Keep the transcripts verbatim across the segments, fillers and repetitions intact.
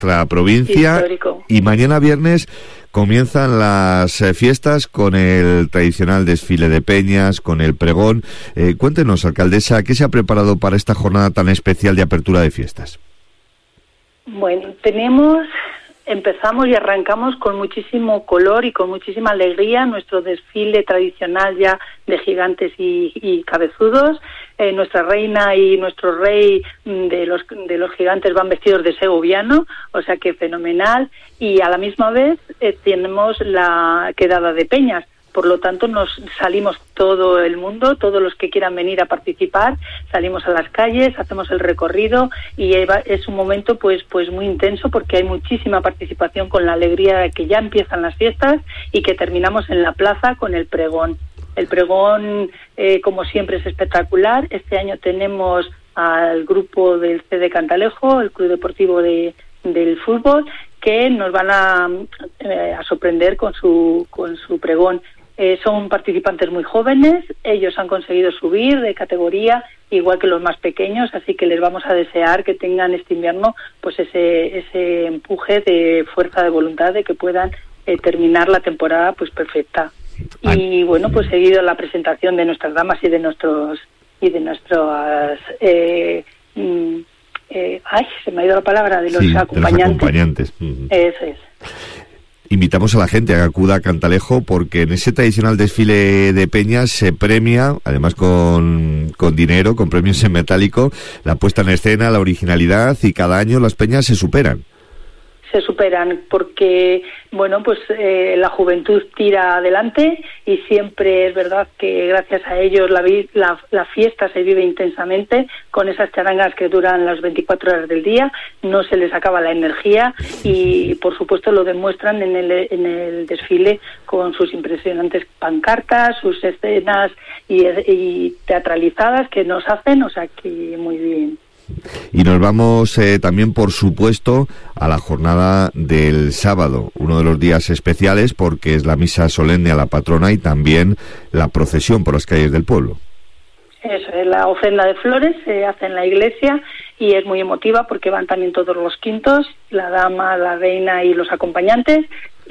nuestra provincia. Histórico. Y mañana viernes comienzan las eh, fiestas con el tradicional desfile de peñas, con el pregón. Eh, cuéntenos, alcaldesa, ¿qué se ha preparado para esta jornada tan especial de apertura de fiestas? Bueno, tenemos... Empezamos y arrancamos con muchísimo color y con muchísima alegría nuestro desfile tradicional ya de gigantes y, y cabezudos. Eh, nuestra reina y nuestro rey de los de los gigantes van vestidos de segoviano, o sea que fenomenal. Y a la misma vez eh, tenemos la quedada de peñas. Por lo tanto, nos salimos todo el mundo, todos los que quieran venir a participar, salimos a las calles, hacemos el recorrido y es un momento pues pues muy intenso porque hay muchísima participación con la alegría de que ya empiezan las fiestas y que terminamos en la plaza con el pregón. El pregón, eh, como siempre, es espectacular. Este año tenemos al grupo del C D Cantalejo, el Club Deportivo de, del Fútbol, que nos van a, eh, a sorprender con su con su pregón. Eh, son participantes muy jóvenes, ellos han conseguido subir de categoría, igual que los más pequeños, así que les vamos a desear que tengan este invierno pues ese ese empuje de fuerza de voluntad de que puedan eh, terminar la temporada pues perfecta. Y bueno, pues seguido la presentación de nuestras damas y de nuestros y de nuestros eh, mm, eh, ay, se me ha ido la palabra, de los sí, acompañantes. De los acompañantes. Eso es. Invitamos a la gente a que acuda a Cantalejo porque en ese tradicional desfile de peñas se premia, además con, con dinero, con premios en metálico, la puesta en escena, la originalidad, y cada año las peñas se superan. Se superan porque, bueno, pues eh, la juventud tira adelante y siempre es verdad que gracias a ellos la, la, la fiesta se vive intensamente con esas charangas que duran las veinticuatro horas del día, no se les acaba la energía y por supuesto lo demuestran en el, en el desfile con sus impresionantes pancartas, sus escenas y, y teatralizadas que nos hacen, o sea que muy bien. Y nos vamos eh, también, por supuesto, a la jornada del sábado, uno de los días especiales porque es la misa solemne a la patrona y también la procesión por las calles del pueblo. Eso es, la ofrenda de flores se hace en la iglesia y es muy emotiva porque van también todos los quintos, la dama, la reina y los acompañantes,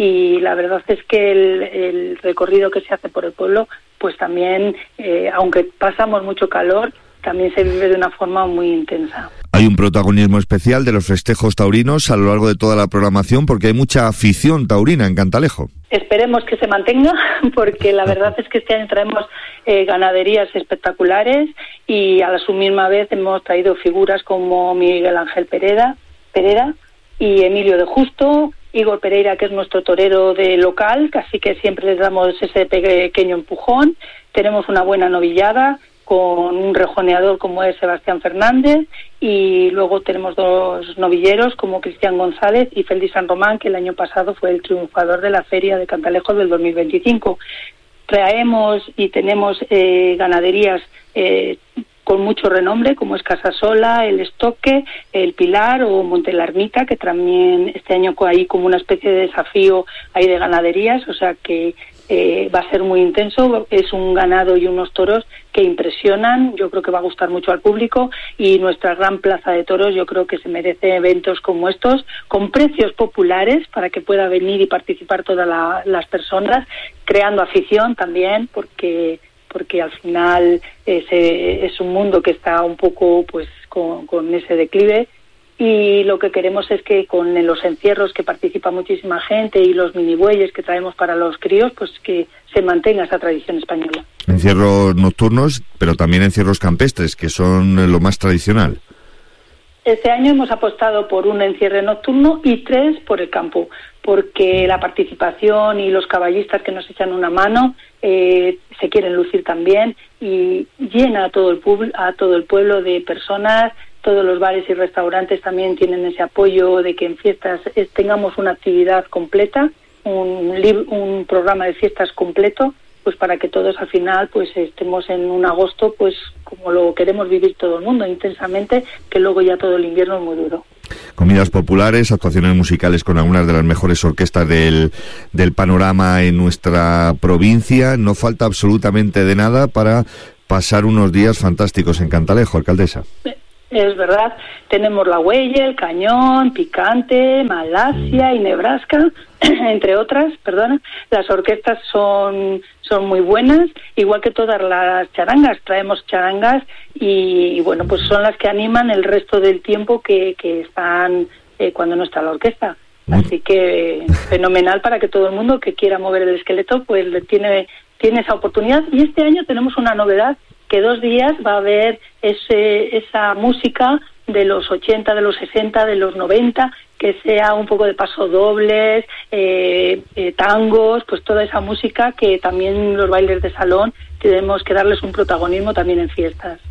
y la verdad es que el, el recorrido que se hace por el pueblo, pues también, eh, aunque pasamos mucho calor, también se vive de una forma muy intensa. Hay un protagonismo especial de los festejos taurinos a lo largo de toda la programación porque hay mucha afición taurina en Cantalejo. Esperemos que se mantenga porque la verdad es que este año traemos eh, ganaderías espectaculares y a la su misma vez hemos traído figuras como Miguel Ángel Pereda, Pereda y Emilio de Justo, Igor Pereira, que es nuestro torero de local, así que siempre les damos ese pequeño empujón. Tenemos una buena novillada con un rejoneador como es Sebastián Fernández, y luego tenemos dos novilleros como Cristian González y Félix San Román, que el año pasado fue el triunfador de la Feria de Cantalejo del dos mil veinticinco. Traemos y tenemos eh, ganaderías eh, con mucho renombre, como es Casasola, El Estoque, El Pilar o Monte la Ermita, que también este año hay como una especie de desafío ahí de ganaderías, o sea que Eh, va a ser muy intenso, es un ganado y unos toros que impresionan, yo creo que va a gustar mucho al público, y nuestra gran plaza de toros yo creo que se merece eventos como estos, con precios populares para que pueda venir y participar todas la, las personas, creando afición también, porque porque al final eh, se, es un mundo que está un poco pues con, con ese declive. Y lo que queremos es que con los encierros que participa muchísima gente y los minibueyes que traemos para los críos, pues que se mantenga esa tradición española. Encierros nocturnos, pero también encierros campestres, que son lo más tradicional. Este año hemos apostado por un encierre nocturno y tres por el campo, porque la participación y los caballistas que nos echan una mano eh, se quieren lucir también y llena a todo el pub- a todo el pueblo de personas. Todos los bares y restaurantes también tienen ese apoyo de que en fiestas es, tengamos una actividad completa, un, lib- un programa de fiestas completo, pues para que todos al final pues estemos en un agosto pues como lo queremos vivir todo el mundo, intensamente, que luego ya todo el invierno es muy duro. Comidas populares, actuaciones musicales con algunas de las mejores orquestas del, del panorama en nuestra provincia. No falta absolutamente de nada para pasar unos días fantásticos en Cantalejo, alcaldesa. Es verdad, tenemos la Huella, el Cañón, Picante, Malasia y Nebraska, entre otras, perdona. Las orquestas son son muy buenas, igual que todas las charangas. Traemos charangas y, y bueno, pues son las que animan el resto del tiempo que, que están eh, cuando no está la orquesta. Así que fenomenal para que todo el mundo que quiera mover el esqueleto pues tiene, tiene esa oportunidad. Y este año tenemos una novedad, que dos días va a haber ese, esa música de los ochenta, de los sesenta, de los noventa, que sea un poco de pasodobles, eh, eh, tangos, pues toda esa música que también los bailes de salón tenemos que darles un protagonismo también en fiestas.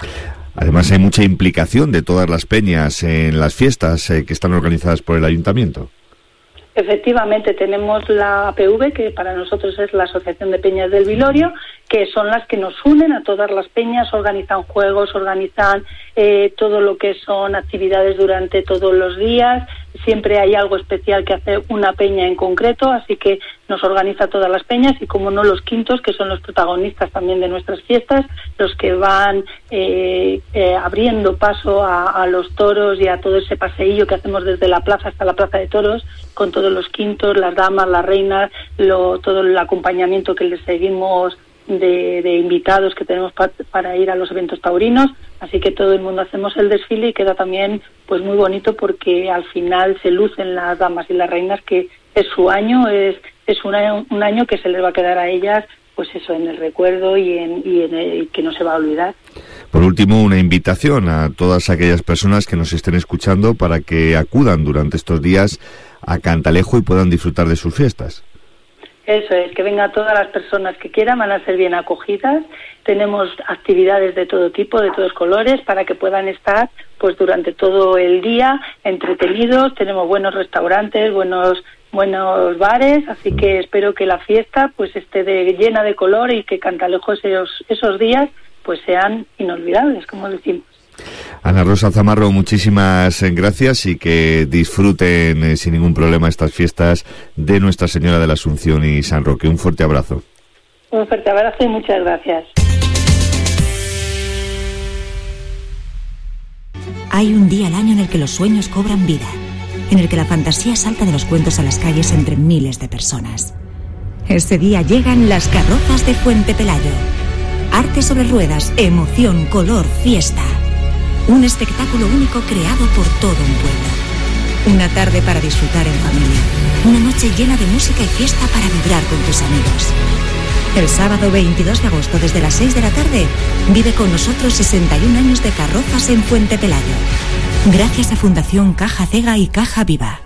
Además hay mucha implicación de todas las peñas en las fiestas eh, que están organizadas por el ayuntamiento. Efectivamente, tenemos la A P V, que para nosotros es la Asociación de Peñas del Vilorio, que son las que nos unen a todas las peñas, organizan juegos, organizan eh, todo lo que son actividades durante todos los días. Siempre hay algo especial que hace una peña en concreto, así que nos organiza todas las peñas y, como no, los quintos, que son los protagonistas también de nuestras fiestas, los que van eh, eh, abriendo paso a, a los toros y a todo ese paseillo que hacemos desde la plaza hasta la plaza de toros, con todos los quintos, las damas, las reinas, lo, todo el acompañamiento que les seguimos de, de invitados que tenemos pa, para ir a los eventos taurinos. Así que todo el mundo hacemos el desfile y queda también pues muy bonito, porque al final se lucen las damas y las reinas, que es su año, es es un año, un año que se les va a quedar a ellas, pues eso, en el recuerdo y, en, y, en el, y que no se va a olvidar. Por último, una invitación a todas aquellas personas que nos estén escuchando para que acudan durante estos días a Cantalejo y puedan disfrutar de sus fiestas. Eso es, que vengan todas las personas que quieran, van a ser bien acogidas. Tenemos actividades de todo tipo, de todos colores, para que puedan estar pues durante todo el día entretenidos. Tenemos buenos restaurantes, buenos buenos bares, así que espero que la fiesta pues esté de, llena de color, y que Cantalejo esos, esos días pues sean inolvidables, como decimos. Ana Rosa Zamarro, muchísimas gracias, y que disfruten eh, sin ningún problema estas fiestas de Nuestra Señora de la Asunción y San Roque. Un fuerte abrazo. Un fuerte abrazo y muchas gracias. Hay un día al año en el que los sueños cobran vida, en el que la fantasía salta de los cuentos a las calles entre miles de personas. Ese día llegan las carrozas de Fuente Pelayo. Arte sobre ruedas, emoción, color, fiesta. Un espectáculo único creado por todo un pueblo. Una tarde para disfrutar en familia. Una noche llena de música y fiesta para vibrar con tus amigos. El sábado veintidós de agosto, desde las seis de la tarde, vive con nosotros sesenta y un años de carrozas en Fuente Pelayo. Gracias a Fundación Caja Cega y Caja Viva.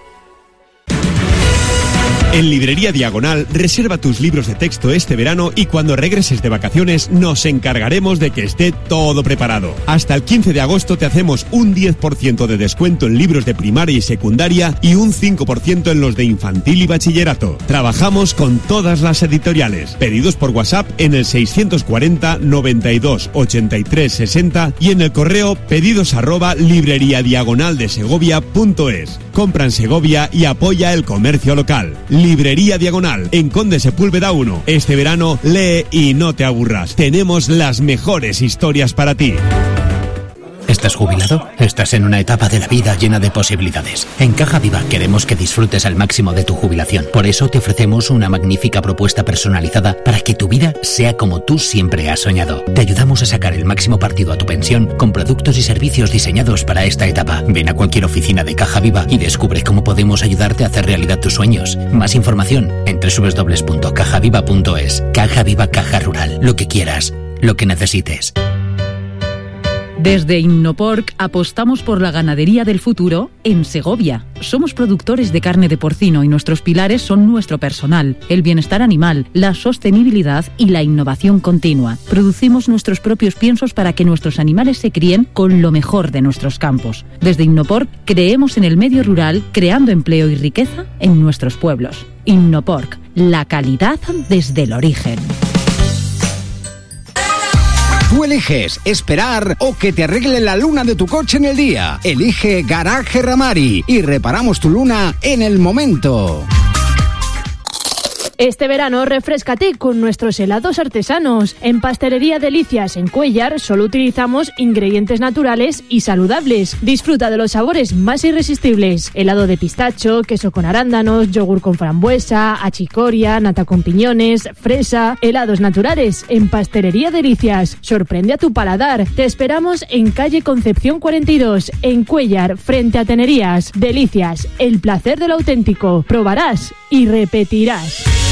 En Librería Diagonal, reserva tus libros de texto este verano y cuando regreses de vacaciones nos encargaremos de que esté todo preparado. Hasta el quince de agosto te hacemos un diez por ciento de descuento en libros de primaria y secundaria y un cinco por ciento en los de infantil y bachillerato. Trabajamos con todas las editoriales. Pedidos por WhatsApp en el seiscientos cuarenta, noventa y dos, ochenta y tres, sesenta y en el correo pedidos arroba libreriadiagonaldesegovia punto es. Compra en Segovia y apoya el comercio local. Librería Diagonal, en Conde Sepúlveda uno. Este verano, lee y no te aburras. Tenemos las mejores historias para ti. ¿Estás jubilado? Estás en una etapa de la vida llena de posibilidades. En Caja Viva queremos que disfrutes al máximo de tu jubilación. Por eso te ofrecemos una magnífica propuesta personalizada para que tu vida sea como tú siempre has soñado. Te ayudamos a sacar el máximo partido a tu pensión con productos y servicios diseñados para esta etapa. Ven a cualquier oficina de Caja Viva y descubre cómo podemos ayudarte a hacer realidad tus sueños. Más información en doble u doble u doble u punto caja viva punto es. Caja Viva, Caja Rural. Lo que quieras, lo que necesites. Desde Innoporc apostamos por la ganadería del futuro en Segovia. Somos productores de carne de porcino y nuestros pilares son nuestro personal, el bienestar animal, la sostenibilidad y la innovación continua. Producimos nuestros propios piensos para que nuestros animales se críen con lo mejor de nuestros campos. Desde Innoporc creemos en el medio rural, creando empleo y riqueza en nuestros pueblos. Innoporc, la calidad desde el origen. Tú eliges esperar o que te arregle la luna de tu coche en el día. Elige Garaje Ramari y reparamos tu luna en el momento. Este verano refréscate con nuestros helados artesanos. En Pastelería Delicias en Cuéllar solo utilizamos ingredientes naturales y saludables. Disfruta de los sabores más irresistibles. Helado de pistacho, queso con arándanos, yogur con frambuesa, achicoria, nata con piñones, fresa. Helados naturales en Pastelería Delicias. Sorprende a tu paladar. Te esperamos en calle Concepción cuarenta y dos, en Cuéllar, frente a Tenerías. Delicias, el placer de lo auténtico. Probarás y repetirás.